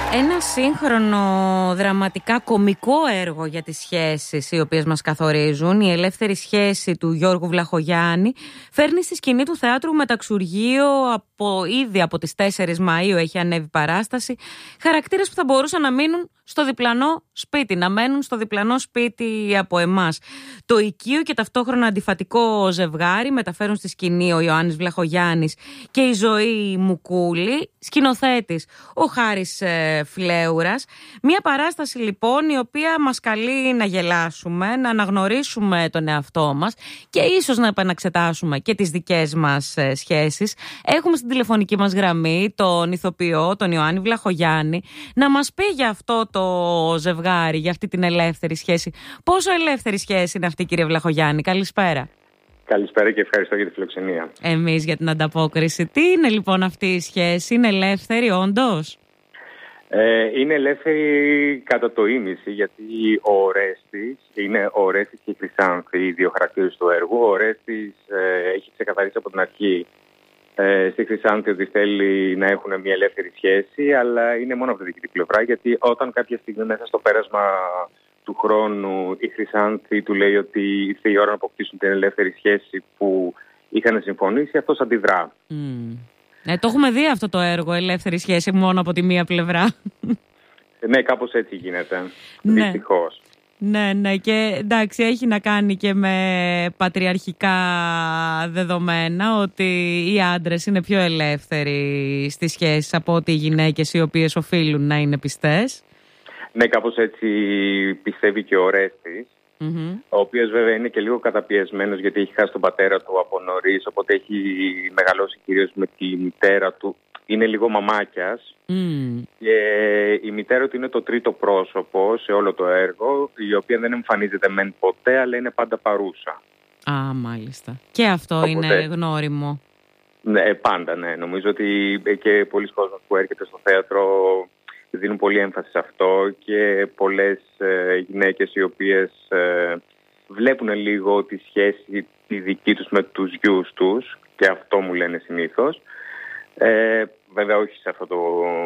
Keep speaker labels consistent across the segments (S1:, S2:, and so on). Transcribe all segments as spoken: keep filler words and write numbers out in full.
S1: Ένα σύγχρονο δραματικά κωμικό έργο για τις σχέσεις οι οποίες μας καθορίζουν, η ελεύθερη σχέση του Γιώργου Βλαχογιάννη, φέρνει στη σκηνή του Θεάτρου Μεταξουργείο από, ήδη από τις τέσσερις Μαΐου έχει ανέβει παράσταση, χαρακτήρες που θα μπορούσαν να μείνουν στο διπλανό σπίτι, να μένουν στο διπλανό σπίτι από εμάς. Το οικείο και ταυτόχρονα αντιφατικό ζευγάρι μεταφέρουν στη σκηνή ο Ιωάννης Βλαχογιάννης και η Ζωή Μουκούλη, σκηνοθέτης ο Χάρης ε, Φλέουρας. Μια παράσταση λοιπόν η οποία μας καλεί να γελάσουμε, να αναγνωρίσουμε τον εαυτό μας και ίσως να επαναξετάσουμε και τις δικές μας ε, σχέσεις. Έχουμε στην τηλεφωνική μας γραμμή τον ηθοποιό, τον Ιωάννη Βλαχογιάννη, να μας πει για αυτό το ζευγάρι, για αυτή την ελεύθερη σχέση. Πόσο ελεύθερη σχέση είναι αυτή, κύριε Βλαχογιάννη? Καλησπέρα.
S2: Καλησπέρα και ευχαριστώ για τη φιλοξενία.
S1: Εμείς για την ανταπόκριση. Τι είναι λοιπόν αυτή η σχέση, είναι ελεύθερη όντως?
S2: Ε, είναι ελεύθερη κατά το ίμιση, γιατί ο Ορέστης, είναι ο Ορέστης και η Χρυσάνθη, οι δύο χαρακτήρες του έργου. Ο Ορέστης ε, έχει ξεκαθαρίσει από την αρχή ε, στη Χρυσάνθη ότι θέλει να έχουν μια ελεύθερη σχέση, αλλά είναι μόνο από τη δική πλευρά, γιατί όταν κάποια στιγμή μέσα στο πέρασμα του χρόνου η Χρυσάνθη του λέει ότι ήρθε η ώρα να αποκτήσουν την ελεύθερη σχέση που είχαν συμφωνήσει, αυτός αντιδρά.
S1: Mm. Ε, το έχουμε δει αυτό το έργο, ελεύθερη σχέση μόνο από τη μία πλευρά.
S2: Ναι, κάπως έτσι γίνεται,
S1: ναι.
S2: δυστυχώς.
S1: Ναι, ναι, και εντάξει, έχει να κάνει και με πατριαρχικά δεδομένα, ότι οι άντρες είναι πιο ελεύθεροι στις σχέσεις από ότι οι γυναίκες, οι οποίες οφείλουν να είναι πιστές. Ναι,
S2: κάπως έτσι πιστεύει και ο Ορέστης, mm-hmm. ο οποίος βέβαια είναι και λίγο καταπιεσμένος γιατί έχει χάσει τον πατέρα του από νωρίς, οπότε έχει μεγαλώσει κυρίως με τη μητέρα του. Είναι λίγο μαμάκιας mm. και η μητέρα του είναι το τρίτο πρόσωπο σε όλο το έργο, η οποία δεν εμφανίζεται μεν ποτέ, αλλά είναι πάντα παρούσα.
S1: Α, μάλιστα. Και αυτό οπότε είναι γνώριμο.
S2: Ναι, πάντα, ναι. Νομίζω ότι και πολλοί κόσμος που έρχεται στο θέατρο δίνουν πολύ έμφαση σε αυτό και πολλές ε, γυναίκες οι οποίες ε, βλέπουν λίγο τη σχέση τη δική τους με τους γιους τους, και αυτό μου λένε συνήθως. Ε, βέβαια όχι σε αυτό το,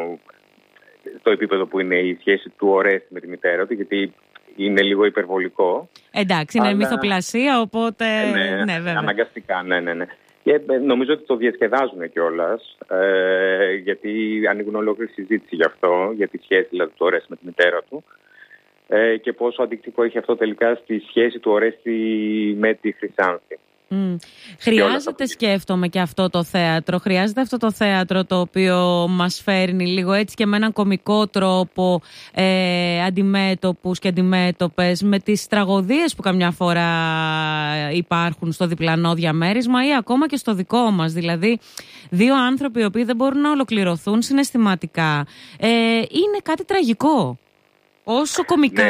S2: το επίπεδο που είναι η σχέση του Ορέστη με τη μητέρα του, γιατί είναι λίγο υπερβολικό.
S1: Εντάξει, είναι αλλά μυθοπλασία, οπότε
S2: ναι,
S1: ναι, βέβαια.
S2: Αναγκαστικά, ναι, ναι, ναι. Και νομίζω ότι το διασκεδάζουν κιόλας, ε, γιατί ανοίγουν ολόκληρη συζήτηση γι' αυτό, για τη σχέση δηλαδή, του Ορέστη με τη μητέρα του, ε, και πόσο αντίκτυπο έχει αυτό τελικά στη σχέση του Ορέστη με τη Χρυσάνθη.
S1: Mm. Χρειάζεται, σκέφτομαι, και αυτό το θέατρο. Χρειάζεται αυτό το θέατρο το οποίο μας φέρνει λίγο έτσι και με έναν κωμικό τρόπο ε, αντιμέτωπους και αντιμέτωπες με τις τραγωδίες που καμιά φορά υπάρχουν στο διπλανό διαμέρισμα ή ακόμα και στο δικό μας. Δηλαδή, δύο άνθρωποι οι οποίοι δεν μπορούν να ολοκληρωθούν συναισθηματικά. Ε, είναι κάτι τραγικό. Όσο κωμικά